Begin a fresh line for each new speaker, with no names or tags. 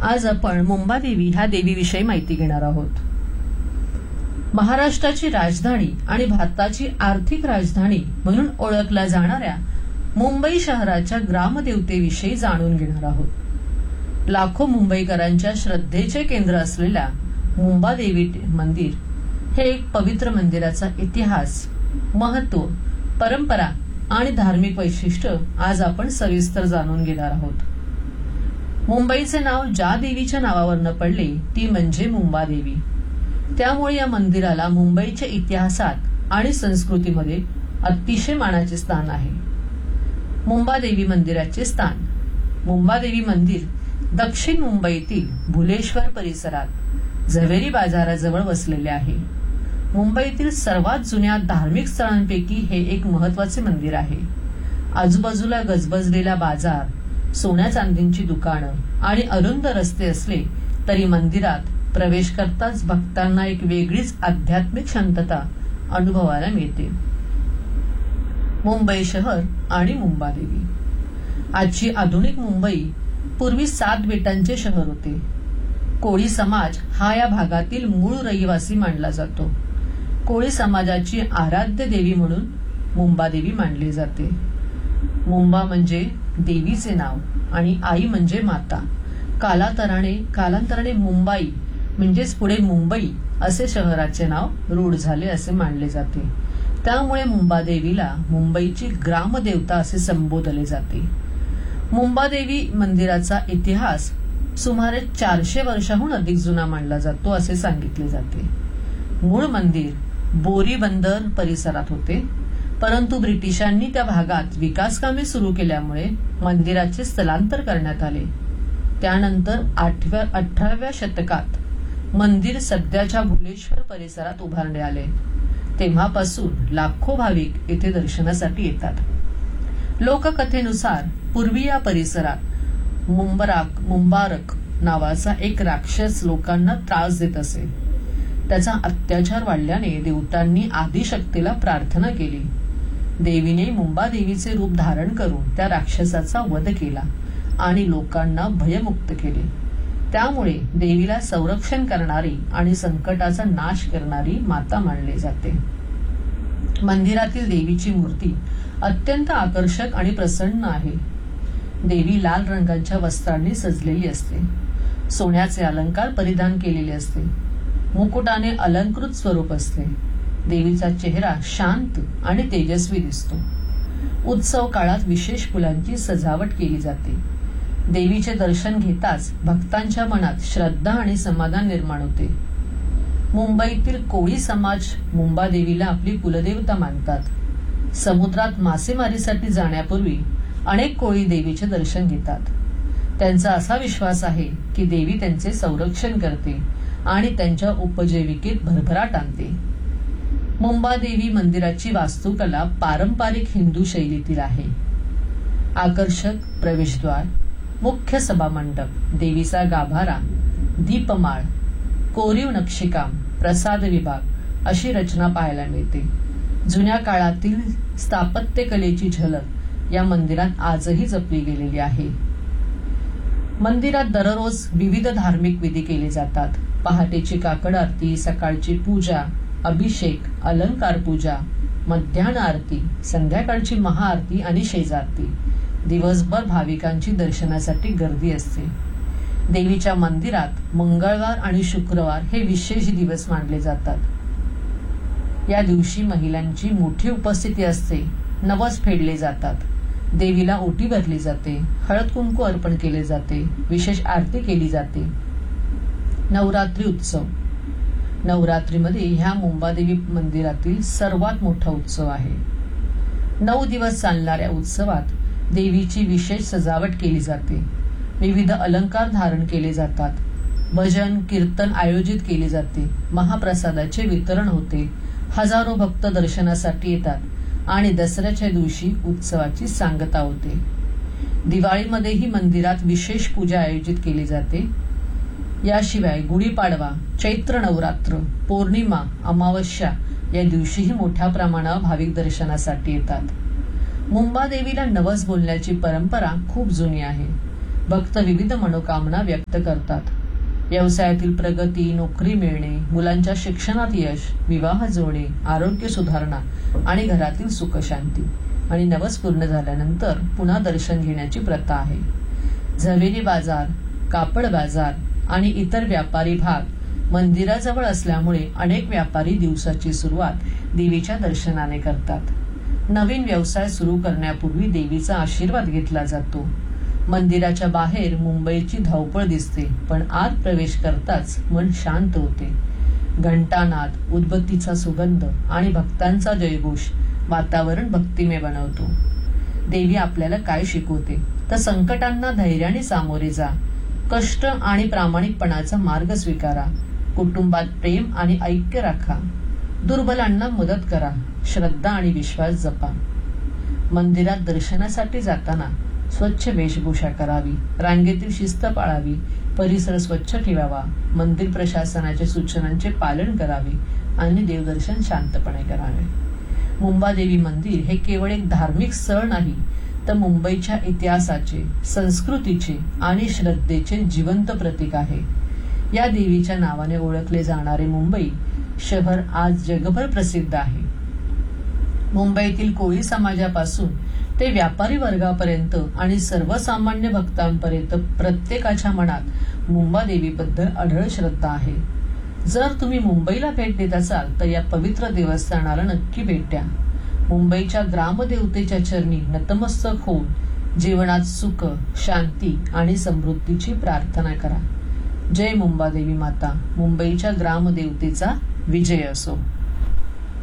आज आपण मुंबादेवी ह्या देवीविषयी माहिती घेणार आहोत. महाराष्ट्राची राजधानी आणि भारताची आर्थिक राजधानी म्हणून ओळखल्या जाणाऱ्या मुंबई शहराच्या ग्रामदेवतेविषयी जाणून घेणार आहोत. लाखो मुंबईकरांच्या श्रद्धेचे केंद्र असलेल्या मुंबादेवी मंदिर हे एक पवित्र मंदिराचा इतिहास, महत्त्व, परंपरा आणि धार्मिक वैशिष्ट्य आज आपण सविस्तर जाणून घेणार आहोत. मुंबईचे नाव ज्या देवीच्या नावावरनं पडले ती म्हणजे मुंबादेवी. त्यामुळे या मंदिराला मुंबईच्या इतिहासात आणि संस्कृतीमध्ये अतिशय मानाचे स्थान आहे. मुंबादेवी मंदिराचे स्थान. मुंबादेवी मंदिर दक्षिण मुंबईतील भुलेश्वर परिसरात झवेरी बाजाराजवळ वसलेले आहे. मुंबईतील सर्वात जुन्या धार्मिक स्थळांपैकी हे एक महत्वाचे मंदिर आहे. आजूबाजूला गजबजलेला बाजार, सोन्या चांदींची दुकानं आणि अरुंद रस्ते असले तरी मंदिरात प्रवेश करताच भक्तांना एक वेगळीच आध्यात्मिक शांतता अनुभवायला मिळते. मुंबई शहर आणि मुंबादेवी. आजची आधुनिक मुंबई पूर्वी 7 बेटांचे शहर होते. कोळी समाज हा या भागातील मूळ रहिवासी मानला जातो. कोळी समाजाची आराध्य देवी म्हणून मुंबादेवी मानली जाते. मुंबा म्हणजे देवीचे नाव आणि आई म्हणजे माता. कालांतराने मुंबाई म्हणजेच पुढे मुंबई असे शहराचे नाव रूढ झाले असे मानले जाते. त्यामुळे मुंबादेवीला मुंबईची ग्रामदेवता असे संबोधले जाते. मुंबादेवी मंदिराचा इतिहास सुमारे 400 वर्षाहून अधिक जुना मानला जातो असे सांगितले जाते. मूळ मंदिर बोरी बंदर परिसरात होते, परंतु ब्रिटिशांनी त्या भागात विकासकामे सुरू केल्यामुळे मंदिराचे स्थलांतर करण्यात आले. त्यानंतर 18व्या शतकात मंदिर सध्याच्या भुलेश्वर परिसरात उभारणे आले. तेव्हापासून लाखो भाविक येथे दर्शनासाठी येतात. लोककथेनुसार पूर्वी या परिसरात मुंबारक नावाचा एक राक्षस लोकांना त्रास देत असे. त्याचा अत्याचार वाढल्याने देवतांनी आदिशक्तीला प्रार्थना केली. देवीने मुंबादेवीचे रूप धारण करून त्या राक्षसाचा वध केला आणि लोकांना भयमुक्त केले. त्यामुळे देवीला संरक्षण करणारी आणि संकटाचा नाश करणारी माता मानली जाते. मंदिरातील देवीची मूर्ती अत्यंत आकर्षक आणि प्रसन्न आहे. देवी लाल रंगाच्या वस्त्रांनी सजलेली असते. सोन्याचे अलंकार परिधान केलेले असते. मुकुटाने अलंकृत स्वरूप असते. देवीचा चेहरा शांत आणि तेजस्वी दिसतो. उत्सव काळात विशेष फुलांची सजावट केली जाते. देवीचे दर्शन घेताच भक्तांच्या मनात श्रद्धा आणि समाधान निर्माण होते. मुंबईतील कोळी समाज मुंबादेवीला आपली कुलदेवता मानतात. समुद्रात मासेमारीसाठी जाण्यापूर्वी अनेक कोळी देवीचे दर्शन घेतात. त्यांचा असा विश्वास आहे की देवी त्यांचे संरक्षण करते आणि त्यांच्या उपजीविकेत भरभराट आणते. मुंबादेवी मंदिराची वास्तुकला पारंपरिक हिंदू शैलीतील आहे. आकर्षक प्रवेशद्वार, मुख्य सभामंडप, देवीचा गाभारा, दीपमाळ, कोरीव नक्षीकाम, प्रसाद विभाग अशी रचना पाहायला मिळते. जुन्या काळातील स्थापत्यकलेची झलक या मंदिरात आजही जपली गेलेली आहे. मंदिरात दररोज विविध धार्मिक विधी केले जातात. पहाटेची काकड आरती, सकाळची पूजा, अभिषेक, अलंकार पूजा, मध्यान्ह आरती, संध्याकाळची महाआरती आणि शेजारती. दिवसभर भाविकांची दर्शनासाठी गर्दी असते. देवीच्या मंदिरात मंगळवार आणि शुक्रवार हे विशेष दिवस मानले जातात. या दिवशी महिलांची मोठी उपस्थिती असते. नवस फेडले जातात. देवीला ओटी भरली जाते. हळद कुंकू अर्पण केले जाते. विशेष आरती केली जाते. नवरात्री उत्सव. नवरात्रीमध्ये ह्या मुंबादेवी मंदिरातील सर्वात मोठा उत्सव आहे. 9 दिवस चालणाऱ्या उत्सवात देवीची विशेष सजावट केली जाते. विविध अलंकार धारण केले जातात. भजन कीर्तन आयोजित केले जाते. महाप्रसादाचे वितरण होते. हजारो भक्त दर्शनासाठी येतात आणि दसऱ्याच्या दिवशी उत्सवाची सांगता होते. दिवाळीमध्येही मंदिरात विशेष पूजा आयोजित केली जाते. याशिवाय गुढीपाडवा, चैत्र नवरात्र, पौर्णिमा, अमावस्या या दिवशीही मोठ्या प्रमाणावर भाविक दर्शनासाठी येतात. मुंबादेवीला नवस बोलण्याची परंपरा खूप जुनी आहे. भक्त विविध मनोकामना व्यक्त करतात. व्यवसायातील प्रगती, नोकरी मिळणे, मुलांच्या शिक्षणात यश, विवाह जुळणे, आरोग्य सुधारणा आणि घरातील सुखशांती. आणि नवस पूर्ण झाल्यानंतर पुन्हा दर्शन घेण्याची प्रथा आहे. झवेरी बाजार, कापड बाजार आणि इतर व्यापारी भाग मंदिराजवळ असल्यामुळे अनेक व्यापारी दिवसाची सुरुवात देवीच्या दर्शनाने करतात. नवीन व्यवसाय सुरू करण्यापूर्वी देवीचा आशीर्वाद घेतला जातो. मंदिराच्या बाहेर मुंबईची धावपळ दिसते, पण आत प्रवेश करताच मन शांत होते. घंटानाद, उदबत्तीचा सुगंध आणि भक्तांचा जयघोष वातावरण भक्तिमय बनवतो. देवी आपल्याला काय शिकवते तर संकटांना धैर्याने सामोरे जा, कष्ट आणि प्रामाणिकपणाचा मार्ग स्वीकारा, कुटुंबात प्रेम आणि ऐक्य राखा, दुर्बलांना मदत करा, श्रद्धा आणि विश्वास जपा. मंदिरात दर्शनासाठी जाताना स्वच्छ वेशभूषा करावी, रांगेतील शिस्त पाळावी, परिसर स्वच्छ ठेवावा, मंदिर प्रशासनाच्या सूचनांचे पालन करावे आणि देवदर्शन शांतपणे करावे. मुंबादेवी मंदिर हे केवळ एक धार्मिक स्थळ नाही, तर मुंबईच्या इतिहासाचे, संस्कृतीचे आणि श्रद्धेचे जिवंत प्रतीक आहे. या देवीच्या नावाने ओळखले जाणारे मुंबई शहर आज जगभर प्रसिद्ध आहे. मुंबईतील कोळी समाजापासून ते व्यापारी वर्गापर्यंत आणि सर्वसामान्य भक्तांपर्यंत प्रत्येकाच्या मनात मुंबादेवीबद्दल अढळ श्रद्धा आहे. जर तुम्ही मुंबईला भेट देत असाल तर या पवित्र देवस्थानाला नक्की भेट द्या. मुंबईच्या ग्रामदेवतेच्या चरणी नतमस्तक होऊन जीवनात सुख, शांती आणि समृद्धीची प्रार्थना करा. जय मुंबादेवी माता. मुंबईच्या ग्रामदेवतेचा विजय असो.